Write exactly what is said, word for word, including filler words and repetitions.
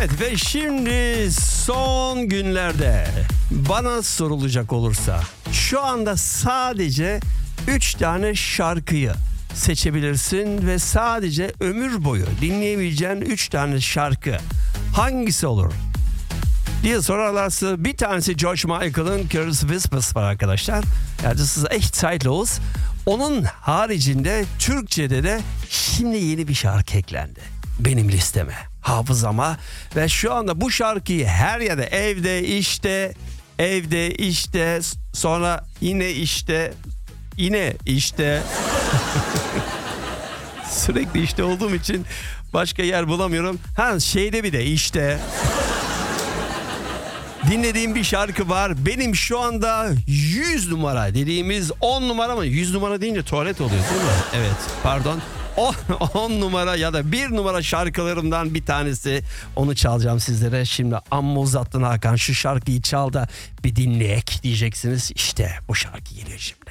Evet ve şimdi son günlerde bana sorulacak olursa şu anda sadece üç tane şarkıyı seçebilirsin ve sadece ömür boyu dinleyebileceğin üç tane şarkı hangisi olur diye sorarlarsa bir tanesi George Michael'ın Careless Whisper var arkadaşlar. Yani das ist echt zeitlos. Onun haricinde Türkçe'de de şimdi yeni bir şarkı eklendi benim listeme, hafızama ve şu anda bu şarkıyı her yerde, evde, işte, evde, işte, sonra yine işte, yine işte sürekli işte olduğum için başka yer bulamıyorum. Ha şeyde bir de işte dinlediğim bir şarkı var. Benim şu anda yüz numara dediğimiz on numara mı? yüz numara deyince tuvalet oluyor değil mi? Evet, pardon. on numara ya da bir numara şarkılarımdan bir tanesi. Onu çalacağım sizlere. Şimdi amma uzattın Hakan, şu şarkıyı çal da bir dinleyek diyeceksiniz. İşte bu şarkı geliyor şimdi.